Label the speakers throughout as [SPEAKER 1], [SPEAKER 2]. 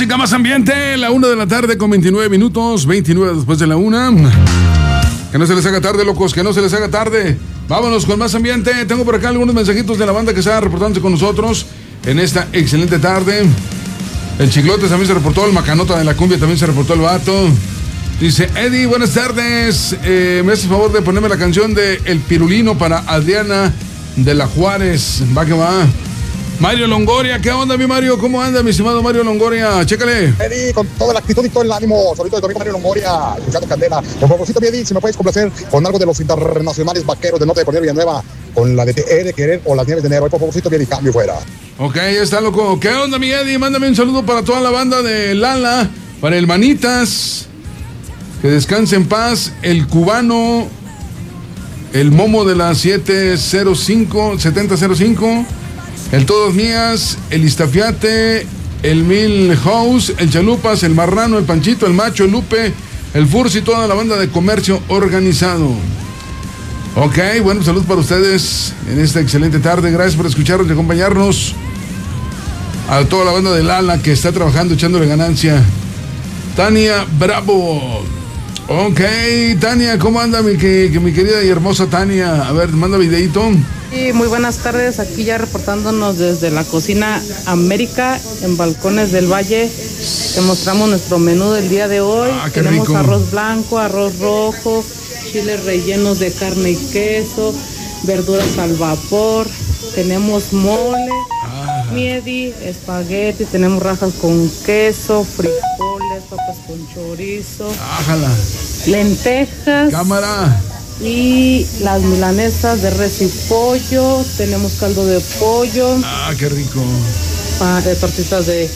[SPEAKER 1] música, más ambiente. La 1 de la tarde con 29 minutos. 29 después de la 1. Que no se les haga tarde, locos, que no se les haga tarde. Vámonos con más ambiente. Tengo por acá algunos mensajitos de la banda que está reportándose con nosotros en esta excelente tarde. El Chiclotes también se reportó, el Macanota de la Cumbia también se reportó, el vato. Dice, Eddie, buenas tardes. Me haces favor de ponerme la canción de El Pirulino para Adriana de la Juárez. Va que va. Mario Longoria, ¿qué onda, mi Mario? ¿Cómo anda, mi estimado Mario Longoria? Chécale.
[SPEAKER 2] Eddie, con toda la actitud y todo el ánimo, solito de tu amigo Mario Longoria, escuchando Candela. Por favorcito, mi Eddie, si me puedes complacer con algo de los internacionales vaqueros del norte de Colonia Villanueva, con la de Te he de querer o las nieves de enero. Por favorcito, mi Eddie, cambio fuera.
[SPEAKER 1] Ok, ya está, loco. ¿Qué onda, mi Eddie? Mándame un saludo para toda la banda de Lala, para el Manitas, que descanse en paz, el Cubano, el Momo de la 7005, el Todos Mías, el Iztafiate, el Milhouse, el Chalupas, el Marrano, el Panchito, el Macho, el Lupe, el Fursi y toda la banda de comercio organizado. Ok, bueno, salud para ustedes en esta excelente tarde. Gracias por escucharnos y acompañarnos. A toda la banda de Lala que está trabajando, echándole ganancia. Tania Bravo. Ok, Tania, ¿cómo anda mi querida y hermosa Tania? A ver, manda videito.
[SPEAKER 3] Sí, muy buenas tardes, aquí ya reportándonos desde la cocina América en Balcones del Valle. Te mostramos nuestro menú del día de hoy. Tenemos rico. Arroz blanco, arroz rojo, chiles rellenos de carne y queso, verduras al vapor, tenemos mole, miedi, espagueti, tenemos rajas con queso, frijoles, papas con chorizo, lentejas,
[SPEAKER 1] cámara,
[SPEAKER 3] y las milanesas de res y pollo, tenemos caldo de pollo,
[SPEAKER 1] qué rico,
[SPEAKER 3] tortitas de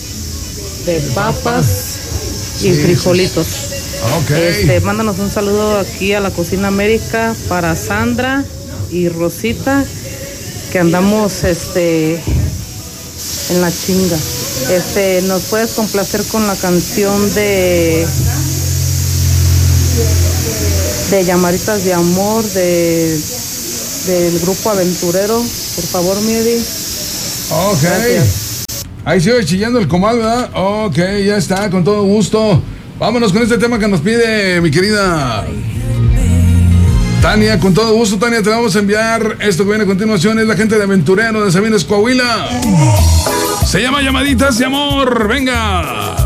[SPEAKER 3] papas y frijolitos.
[SPEAKER 1] Okay.
[SPEAKER 3] Mándanos un saludo aquí a la Cocina América para Sandra y Rosita, que andamos en la chinga. ¿Nos puedes complacer con la canción de Llamaritas de Amor del grupo Aventurero? Por favor, Miedi.
[SPEAKER 1] Ok. Gracias. Ahí sigue chillando el comal, ¿verdad? Ok, ya está, con todo gusto. Vámonos con este tema que nos pide mi querida Tania, con todo gusto, Tania, te vamos a enviar esto que viene a continuación. Es la gente de Aventurero de Sabines, Coahuila. Se llama Llamaditas de Amor. Venga.